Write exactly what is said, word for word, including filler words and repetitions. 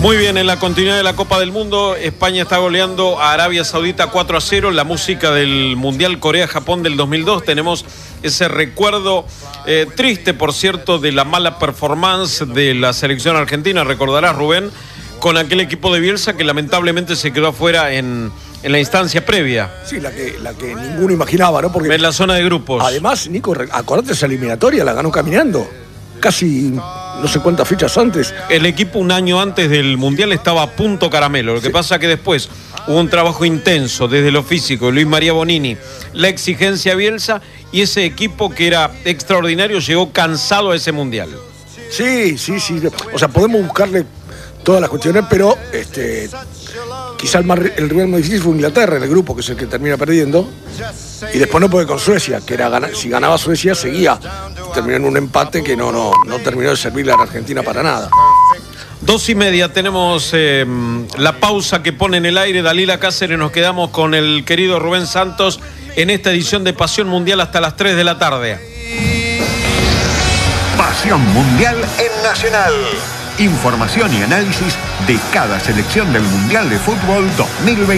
Muy bien, en la continuidad de la Copa del Mundo, España está goleando a Arabia Saudita cuatro a cero. La música del Mundial Corea-Japón del dos mil dos. Tenemos ese recuerdo eh, triste, por cierto, de la mala performance de la selección argentina. Recordarás, Rubén, con aquel equipo de Bielsa que lamentablemente se quedó afuera en, en la instancia previa. Sí, la que, la que ninguno imaginaba, ¿no? Porque en la zona de grupos. Además, Nico, acordate, esa eliminatoria la ganó caminando. Casi no sé cuántas fichas antes. El equipo un año antes del Mundial estaba a punto caramelo. Lo que sí. pasa que después hubo un trabajo intenso desde lo físico de Luis María Bonini, la exigencia Bielsa, y ese equipo que era extraordinario llegó cansado a ese Mundial. Sí, sí, sí. O sea, podemos buscarle todas las cuestiones, pero este, quizá el, más, el rival más difícil fue Inglaterra en el grupo, que es el que termina perdiendo. Y después no puede con Suecia, que era ganar, si ganaba Suecia seguía. Terminó en un empate que no, no, no terminó de servirle a la Argentina para nada. Dos y media tenemos eh, la pausa que pone en el aire Dalila Cáceres. Nos quedamos con el querido Rubén Santos en esta edición de Pasión Mundial hasta las tres de la tarde. Pasión Mundial en Nacional. Información y análisis de cada selección del Mundial de Fútbol dos mil veinte.